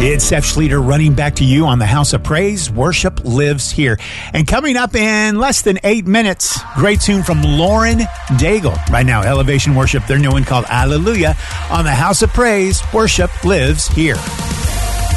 It's Seth Schleter running back to you on the House of Praise. Worship lives here. And coming up in less than 8 minutes, great tune from Lauren Daigle. Right now, Elevation Worship, their new one called Alleluia on the House of Praise. Worship lives here.